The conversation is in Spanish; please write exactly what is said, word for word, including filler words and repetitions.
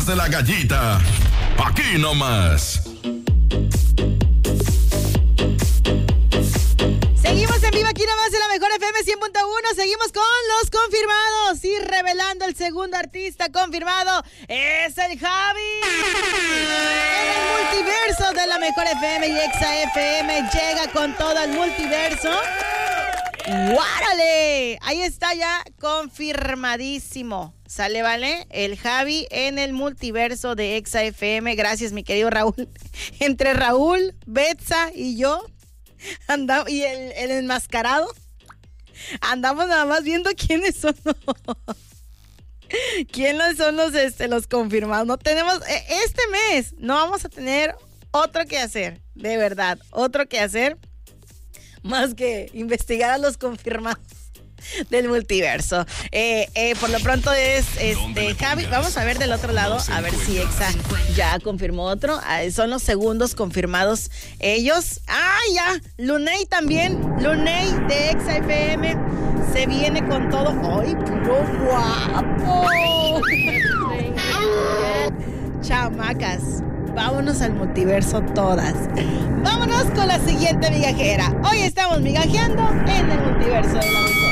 de la Gallita, aquí nomás. Seguimos en vivo aquí nomás en la mejor F M cien punto uno. Seguimos con los confirmados y revelando el segundo artista confirmado es el Javi. En el multiverso de la mejor F M y Exa F M llega con todo el multiverso. ¡Guárale! Ahí está ya confirmadísimo. Sale, ¿vale? El Javi en el multiverso de Exa F M. Gracias, mi querido Raúl. Entre Raúl, Betsa y yo andamos, y el, el enmascarado, andamos nada más viendo quiénes son los, quiénes son los, este, los confirmados. No tenemos, este mes no vamos a tener otro que hacer, de verdad, otro que hacer más que investigar a los confirmados del multiverso. Eh, eh, por lo pronto es este Javi. Vamos a ver del otro lado, a ver si Exa ya confirmó otro. Ah, son los segundos confirmados ellos. Ah, ya. Luney también. Luney de Exa F M se viene con todo. ¡Ay, puro guapo! Chamacas, vámonos al multiverso todas. Vámonos con la siguiente migajera. Hoy estamos migajeando en el multiverso de la mejor.